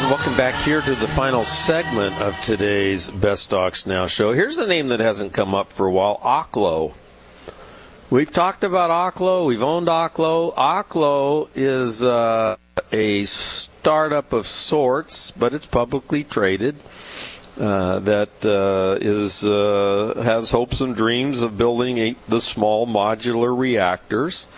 Welcome back here to the final segment of today's Best Stocks Now show. Here's the name that hasn't come up for a while, Oklo. We've talked about Oklo. We've owned Oklo. Oklo is a startup of sorts, but it's publicly traded. That has hopes and dreams of building the small modular reactors.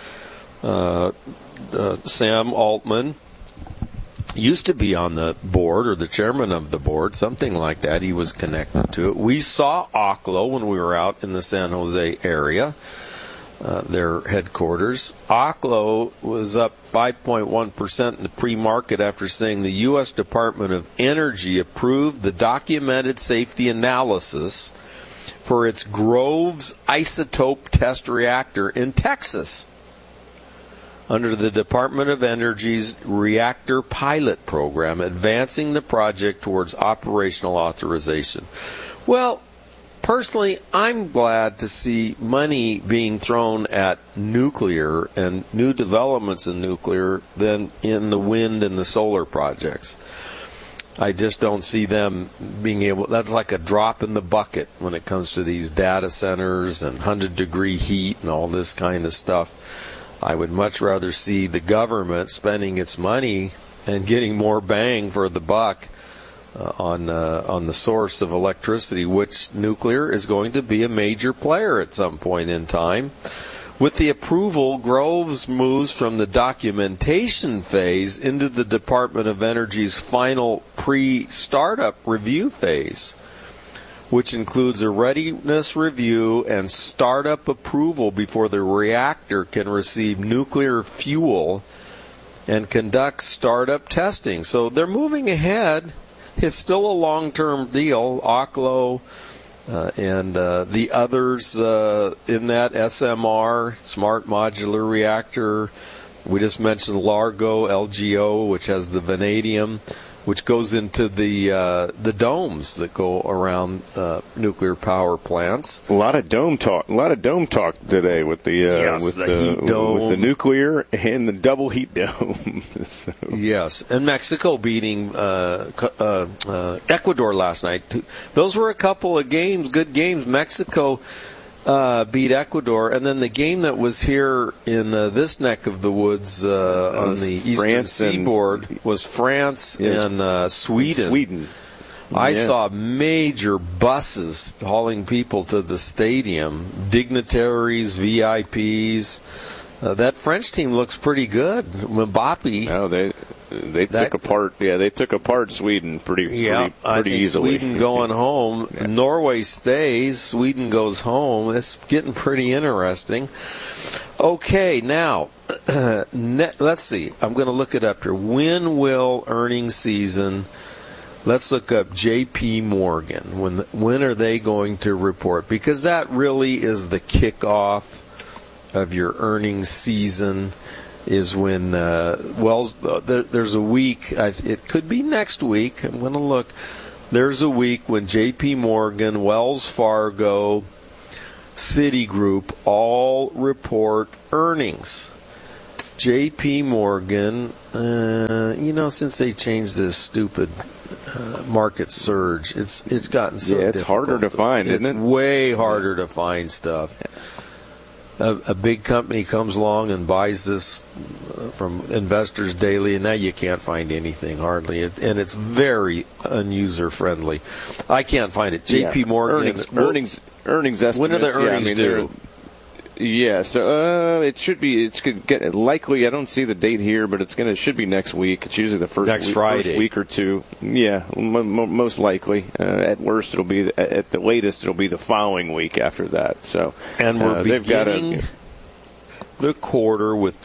Sam Altman used to be on the board, or the chairman of the board, something like that. He was connected to it. We saw Oklo when we were out in the San Jose area, their headquarters. Oklo was up 5.1% in the pre-market after saying the U.S. Department of Energy approved the documented safety analysis for its Groves isotope test reactor in Texas, under the Department of Energy's Reactor Pilot Program, advancing the project towards operational authorization. Well, personally, I'm glad to see money being thrown at nuclear and new developments in nuclear than in the wind and the solar projects. I just don't see them being able, that's like a drop in the bucket when it comes to these data centers and 100-degree heat and all this kind of stuff. I would much rather see the government spending its money and getting more bang for the buck on the source of electricity, which nuclear is going to be a major player at some point in time. With the approval, Groves moves from the documentation phase into the Department of Energy's final pre-startup review phase, which includes a readiness review and startup approval before the reactor can receive nuclear fuel and conduct startup testing. So they're moving ahead. It's still a long-term deal. Oklo and the others in that SMR, Smart Modular Reactor. We just mentioned Largo, LGO, which has the vanadium, which goes into the domes that go around nuclear power plants. A lot of dome talk today with the nuclear and the double heat dome. So. Yes, and Mexico beating Ecuador last night. Those were a couple of games, good games. Mexico beat Ecuador, and then the game that was here in this neck of the woods on the eastern seaboard was France and Sweden. I saw major buses hauling people to the stadium, dignitaries, VIPs. That French team looks pretty good. Mbappe. Oh, they took apart. Yeah, they took apart Sweden pretty I think easily. Sweden going home. Yeah. Norway stays. Sweden goes home. It's getting pretty interesting. Okay, now let's see. I'm going to look it up here. When will earnings season? Let's look up J.P. Morgan. When are they going to report? Because that really is the kickoff of your earnings season. Is when there's a week. It could be next week. I'm going to look. There's a week when J.P. Morgan, Wells Fargo, Citigroup all report earnings. J.P. Morgan, since they changed this stupid market surge, it's gotten so difficult. It's harder to find, isn't it? It's way harder to find stuff. A big company comes along and buys this from Investors Daily, and now you can't find anything hardly, and it's very unuser friendly. I can't find it. J.P. Morgan earnings estimates. When are the earnings due? Yeah, so it should be. It's going to get likely. I don't see the date here, but it should be next week. It's usually the first week or two. Yeah, most likely. At worst, it'll be at the latest. It'll be the following week after that. So, and we're beginning the quarter with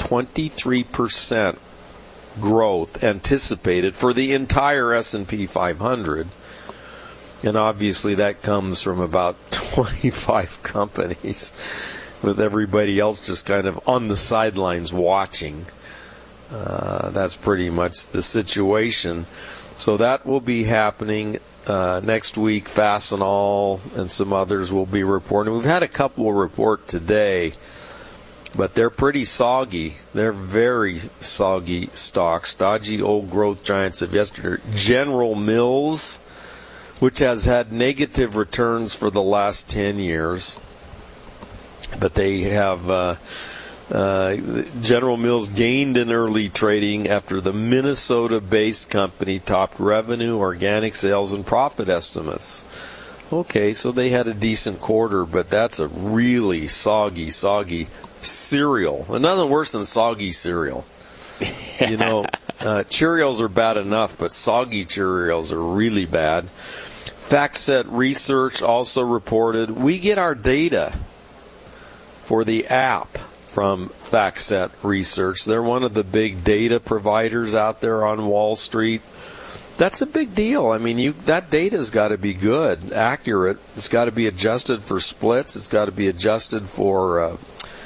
23% growth anticipated for the entire S&P 500, and obviously that comes from about 25 companies, with everybody else just kind of on the sidelines watching. That's pretty much the situation. So that will be happening next week. Fastenal and some others will be reporting. We've had a couple report today. but they're pretty soggy. They're very soggy stocks. Stodgy old growth giants of yesterday. General Mills, which has had negative returns for the last 10 years, but they have General Mills gained in early trading after the Minnesota-based company topped revenue, organic sales, and profit estimates. Okay, so they had a decent quarter, but that's a really soggy cereal. Nothing worse than soggy cereal. You know, Cheerios are bad enough, but soggy Cheerios are really bad. FactSet Research also reported, we get our data for the app from FactSet Research. They're one of the big data providers out there on Wall Street. That's a big deal. I mean, that data's got to be good, accurate. It's got to be adjusted for splits. It's got to be adjusted for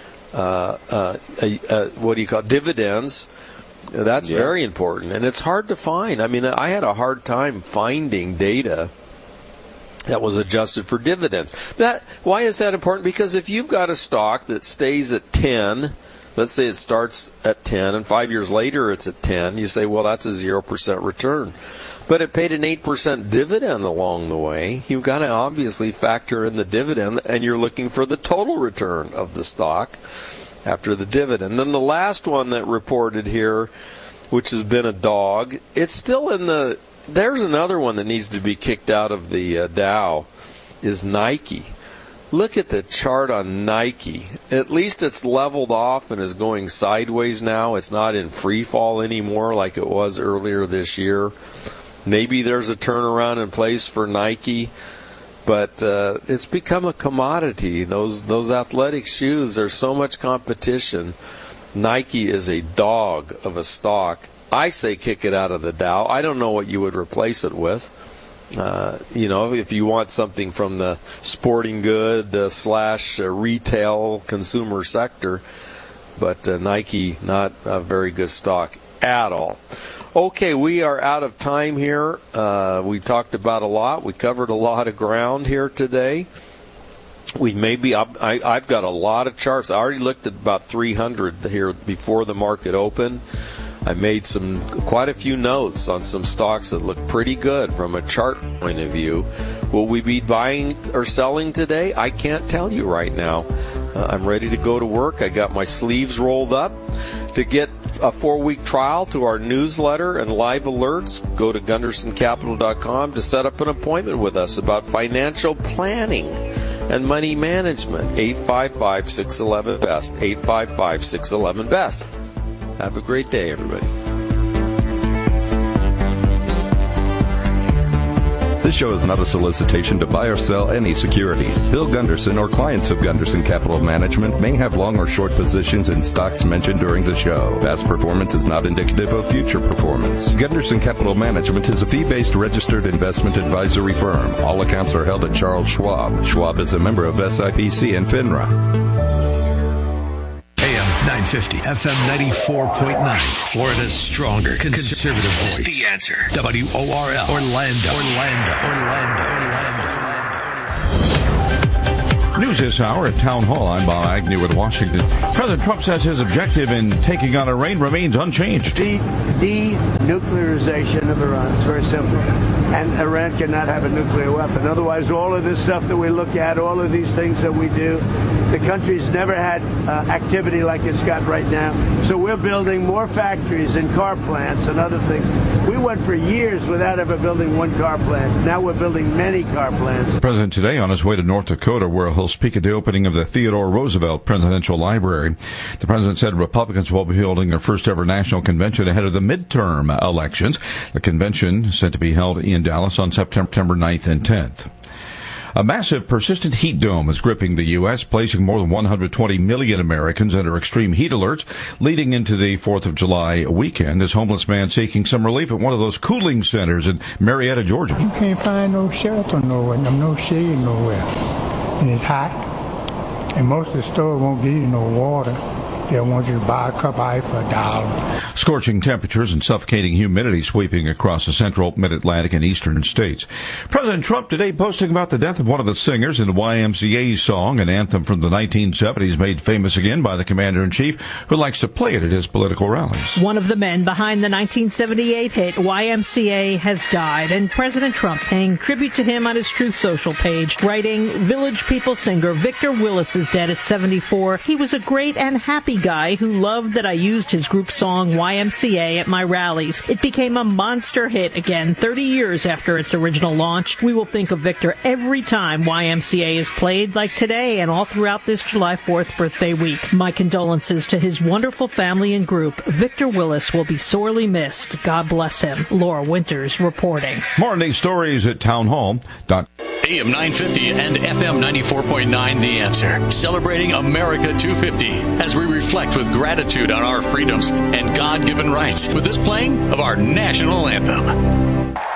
what do you call dividends. That's very important, and it's hard to find. I mean, I had a hard time finding data that was adjusted for dividends. Why is that important? Because if you've got a stock that stays at 10, let's say it starts at 10, and 5 years later it's at 10, you say, well, that's a 0% return. But it paid an 8% dividend along the way. You've got to obviously factor in the dividend, and you're looking for the total return of the stock after the dividend. Then the last one that reported here, which has been a dog, it's still in the... There's another one that needs to be kicked out of the Dow, is Nike. Look at the chart on Nike. At least it's leveled off and is going sideways now. It's not in free fall anymore like it was earlier this year. Maybe there's a turnaround in place for Nike, but it's become a commodity. Those athletic shoes, there's so much competition. Nike is a dog of a stock. I say kick it out of the Dow. I don't know what you would replace it with. If you want something from the sporting good / retail consumer sector, but Nike, not a very good stock at all. Okay, we are out of time here. We talked about a lot. We covered a lot of ground here today. I've got a lot of charts. I already looked at about 300 here before the market opened. I made quite a few notes on some stocks that look pretty good from a chart point of view. Will we be buying or selling today? I can't tell you right now. I'm ready to go to work. I got my sleeves rolled up. To get a 4-week trial to our newsletter and live alerts, go to GundersonCapital.com to set up an appointment with us about financial planning and money management. 855-611-BEST. 855-611-BEST. Have a great day, everybody. This show is not a solicitation to buy or sell any securities. Bill Gunderson or clients of Gunderson Capital Management may have long or short positions in stocks mentioned during the show. Past performance is not indicative of future performance. Gunderson Capital Management is a fee-based registered investment advisory firm. All accounts are held at Charles Schwab. Schwab is a member of SIPC and FINRA. 950, FM 94.9, Florida's stronger conservative voice. The Answer. WORL. Orlando. News this hour at Town Hall. I'm Bob Agnew with Washington. President Trump says his objective in taking on Iran remains unchanged. Denuclearization of Iran. It's very simple. And Iran cannot have a nuclear weapon. Otherwise, all of this stuff that we look at, all of these things that we do, the country's never had activity like it's got right now. So we're building more factories and car plants and other things. We went for years without ever building one car plant. Now we're building many car plants. The president today on his way to North Dakota, where he'll speak at the opening of the Theodore Roosevelt Presidential Library. The president said Republicans will be holding their first ever national convention ahead of the midterm elections. The convention is set to be held in Dallas on September 9th and 10th. A massive persistent heat dome is gripping the U.S., placing more than 120 million Americans under extreme heat alerts leading into the 4th of July weekend. This homeless man seeking some relief at one of those cooling centers in Marietta, Georgia. You can't find no shelter nowhere, no shade nowhere. And it's hot. And most of the stores won't give you no water. They want you to buy a cup of ice for $1. Scorching temperatures and suffocating humidity sweeping across the central, mid-Atlantic, and eastern states. President Trump today posting about the death of one of the singers in the YMCA's song, an anthem from the 1970s made famous again by the commander-in-chief, who likes to play it at his political rallies. One of the men behind the 1978 hit YMCA has died, and President Trump paying tribute to him on his Truth Social page, writing, Village People singer Victor Willis is dead at 74. He was a great and happy guy who loved that I used his group song YMCA at my rallies. It became a monster hit again 30 years after its original launch. We will think of Victor every time YMCA is played, like today and all throughout this July 4th birthday week. My condolences to his wonderful family and group. Victor Willis will be sorely missed. God bless him. Laura Winters reporting. More on these stories at townhall.com. AM 950 and FM 94.9 The Answer. Celebrating America 250 as we reflect with gratitude on our freedoms and God-given rights with this playing of our national anthem.